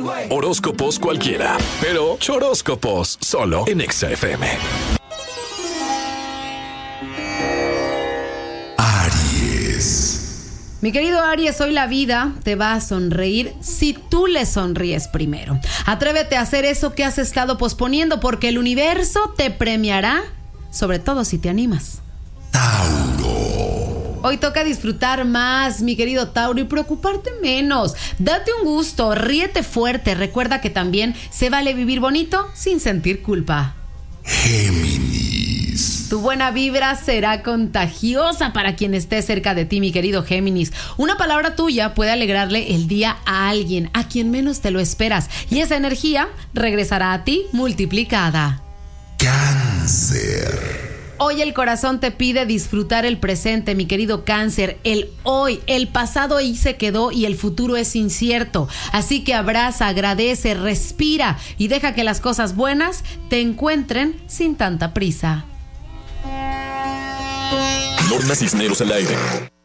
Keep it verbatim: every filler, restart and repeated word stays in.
Horóscopos cualquiera, pero choróscopos solo en Exa F M. Aries. Mi querido Aries, hoy la vida te va a sonreír si tú le sonríes primero. Atrévete a hacer eso que has estado posponiendo, porque el universo te premiará, sobre todo si te animas. Tauro. Hoy toca disfrutar más, mi querido Tauro, y preocuparte menos. Date un gusto, ríete fuerte. Recuerda que también se vale vivir bonito sin sentir culpa. Géminis. Tu buena vibra será contagiosa para quien esté cerca de ti, mi querido Géminis. Una palabra tuya puede alegrarle el día a alguien, a quien menos te lo esperas, y esa energía regresará a ti multiplicada. Cáncer. Hoy el corazón te pide disfrutar el presente, mi querido Cáncer. El hoy, el pasado ahí se quedó y el futuro es incierto. Así que abraza, agradece, respira y deja que las cosas buenas te encuentren sin tanta prisa. Lorna Cisneros al aire.